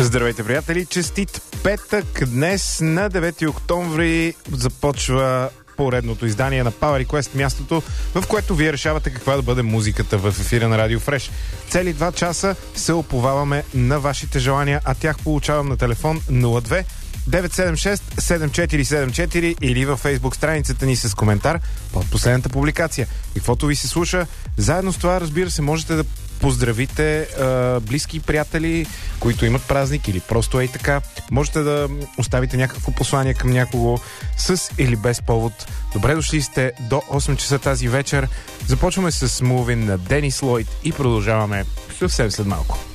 Здравейте, приятели! Честит петък! Днес на 9 октомври започва поредното издание на Power Request, мястото, в което вие решавате каква да бъде музиката в ефира на Радио Фреш. Цели 2 часа се оповаваме на вашите желания, а тях получавам на телефон 02 976 7474 или във фейсбук страницата ни с коментар под последната публикация. И каквото ви се слуша, заедно с това, разбира се, можете да поздравите близки приятели, които имат празник или просто ей така. Можете да оставите някакво послание към някого с или без повод. Добре дошли сте до 8 часа тази вечер. Започваме с Moving на Денис Лойд и продължаваме съвсем след малко.